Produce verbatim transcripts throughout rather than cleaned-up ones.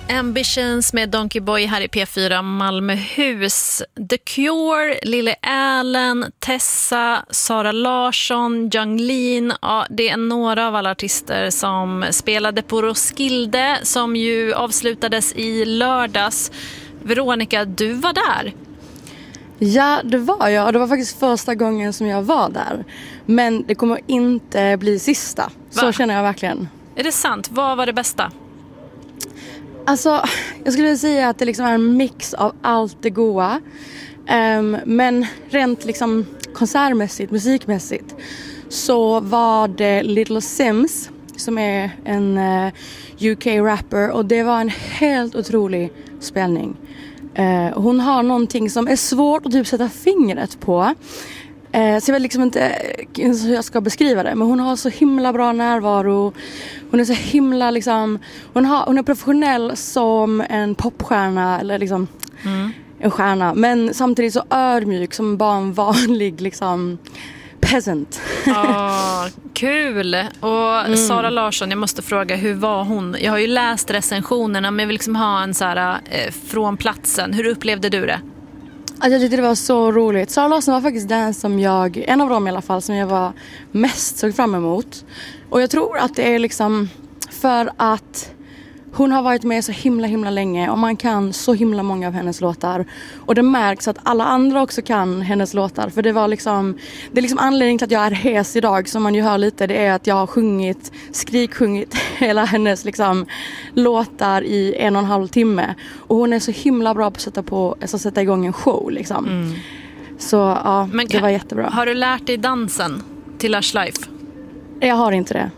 Ambitions med Donkey Boy här i P fyra Malmöhus. The Cure, Lily Allen, Tessa, Sara Larsson, Jung Lean. Ja, det är några av alla artister som spelade på Roskilde som ju avslutades i lördags. Veronica, du var där. Ja, det var jag. Och det var faktiskt första gången som jag var där. Men det kommer inte bli sista. Så Va? känner jag verkligen. Är det sant? Vad var det bästa? Alltså, jag skulle säga att det liksom är en mix av allt det goda. Um, men rent liksom konsertmässigt, musikmässigt så var det Little Sims som är en uh, U K-rapper. Och det var en helt otrolig spelning. Uh, hon har någonting som är svårt att typ sätta fingret på. Uh, så jag vet liksom inte hur jag ska beskriva det. Men hon har så himla bra närvaro. Hon är så himla liksom... Hon, har, hon är professionell som en popstjärna. Eller liksom mm. en stjärna. Men samtidigt så ödmjuk som bara en vanlig liksom... peasant. Oh, kul. Och mm. Sara Larsson, jag måste fråga, hur var hon? Jag har ju läst recensionerna, men jag vill liksom ha en så här eh, från platsen. Hur upplevde du det? Alltså, jag tyckte det var så roligt. Sara Larsson var faktiskt den som jag, en av dem i alla fall, som jag var mest såg fram emot. Och jag tror att det är liksom för att hon har varit med så himla himla länge och man kan så himla många av hennes låtar. Och det märks att alla andra också kan hennes låtar. För det var liksom, det är liksom anledningen till att jag är hes idag, som man ju hör lite, det är att jag har sjungit, skriksjungit hela hennes liksom låtar i en och en halv timme. Och hon är så himla bra på att sätta, på, alltså sätta igång en show liksom. Mm. Så ja, Men kan, det var jättebra. Har du lärt dig dansen till Lush Life? Jag har inte det.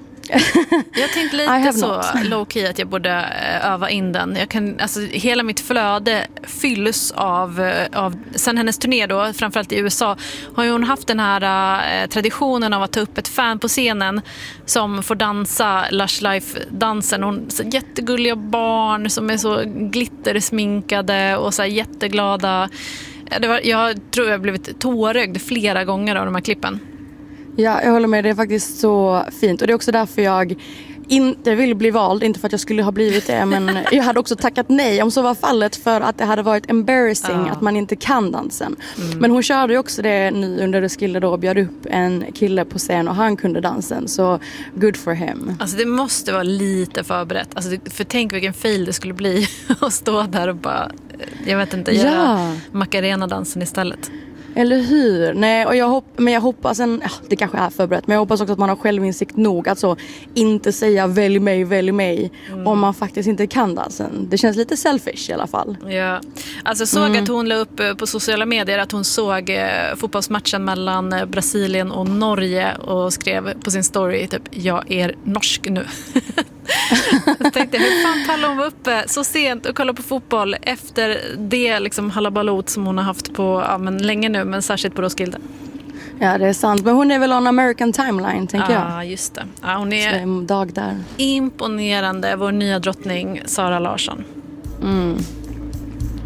Jag tänkte lite så low-key att jag borde öva in den. Jag kan, alltså, hela mitt flöde fylls av, av sen hennes turné då, framförallt i U S A, har ju hon haft den här eh, traditionen av att ta upp ett fan på scenen som får dansa Lush Life-dansen. Hon så jättegulliga barn som är så glittersminkade och så här jätteglada. Det var, jag tror jag blivit tårögd flera gånger av de här klippen. Ja, jag håller med. Det är faktiskt så fint. Och det är också därför jag inte vill bli vald. Inte för att jag skulle ha blivit det. Men jag hade också tackat nej om så var fallet. För att det hade varit embarrassing uh. att man inte kan dansen. Mm. Men hon körde ju också det nu under Roskilde då. Och bjöd upp en kille på scen och han kunde dansen. Så good for him. Alltså det måste vara lite förberett. Alltså, för tänk vilken fail det skulle bli. Att stå där och bara, jag vet inte, göra ja. Macarena-dansen istället. Eller hur? Nej, och jag hopp- men jag hoppas en, ja, det kanske är förberett, men jag hoppas också att man har självinsikt nog att så inte säga välj mig, välj mig mm. om man faktiskt inte kan dansen. Det känns lite selfish i alla fall. Ja, alltså såg mm. att hon la upp på sociala medier att hon såg eh, fotbollsmatchen mellan Brasilien och Norge och skrev på sin story typ, jag är norsk nu. Jag tänkte, hur fan pallar hon vara uppe så sent och kolla på fotboll efter det liksom halabalot som hon har haft på ja, men länge nu, men särskilt på Roskilde. Ja, det är sant. Men hon är väl on American Timeline, tänker jag. Ja, just det. Ja, hon är, är en dag där. Imponerande, vår nya drottning Sara Larsson. Mm.